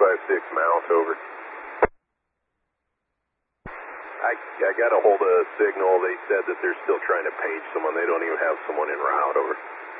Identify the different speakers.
Speaker 1: 256 Mount, over. I got a hold of Signal. They said that they're still trying to page someone. They don't even have someone en route, over.